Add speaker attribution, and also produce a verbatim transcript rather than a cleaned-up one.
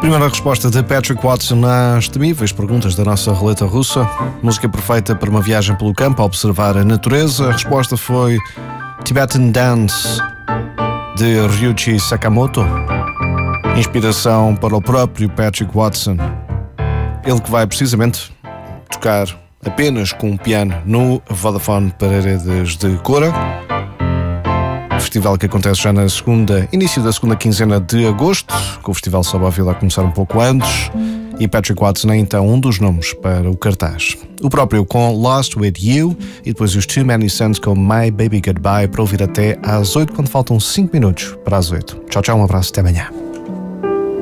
Speaker 1: Primeira resposta de Patrick Watson às temíveis perguntas da nossa roleta russa. Música perfeita para uma viagem pelo campo a observar a natureza. A resposta foi Tibetan Dance, de Ryuichi Sakamoto. Inspiração para o próprio Patrick Watson. Ele que vai precisamente tocar apenas com um piano no Vodafone Paredes de Cora. Festival que acontece já na segunda, início da segunda quinzena de agosto, com o Festival Sobe à Vila a começar um pouco antes, e Patrick Watson é então um dos nomes para o cartaz. O próprio com Lost With You e depois os Too Many Suns com My Baby Goodbye para ouvir até às oito, quando faltam cinco minutos para as oito. Tchau, tchau, um abraço, até amanhã.